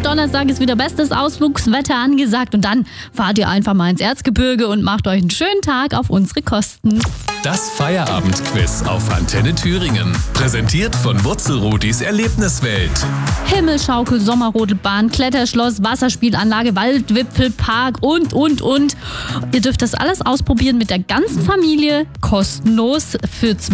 Donnerstag ist wieder bestes Ausflugswetter angesagt und dann fahrt ihr einfach mal ins Erzgebirge und macht euch einen schönen Tag auf unsere Kosten. Das Feierabendquiz auf Antenne Thüringen. Präsentiert von Wurzelrudis Erlebniswelt. Himmelschaukel, Sommerrodelbahn, Kletterschloss, Wasserspielanlage, Waldwipfelpark und. Ihr dürft das alles ausprobieren mit der ganzen Familie, kostenlos für